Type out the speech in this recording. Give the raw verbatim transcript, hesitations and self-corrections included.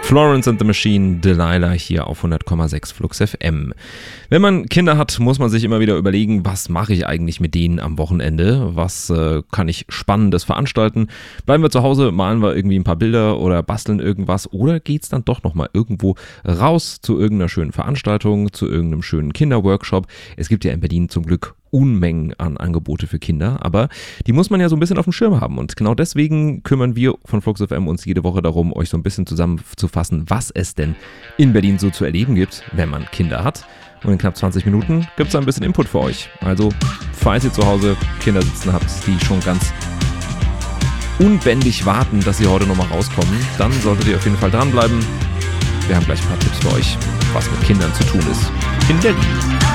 Florence and the Machine, Delilah hier auf hundert Komma sechs Flux F M. Wenn man Kinder hat, muss man sich immer wieder überlegen, was mache ich eigentlich mit denen am Wochenende? Was äh, kann ich Spannendes veranstalten? Bleiben wir zu Hause, malen wir irgendwie ein paar Bilder oder basteln irgendwas? Oder geht's dann doch nochmal irgendwo raus zu irgendeiner schönen Veranstaltung, zu irgendeinem schönen Kinderworkshop? Es gibt ja in Berlin zum Glück Unmengen an Angebote für Kinder, aber die muss man ja so ein bisschen auf dem Schirm haben und genau deswegen kümmern wir von Flux F M uns jede Woche darum, euch so ein bisschen zusammenzufassen, was es denn in Berlin so zu erleben gibt, wenn man Kinder hat. Und in knapp zwanzig Minuten gibt es ein bisschen Input für euch. Also, falls ihr zu Hause Kinder sitzen habt, die schon ganz unbändig warten, dass sie heute nochmal rauskommen, dann solltet ihr auf jeden Fall dranbleiben. Wir haben gleich ein paar Tipps für euch, was mit Kindern zu tun ist in Berlin.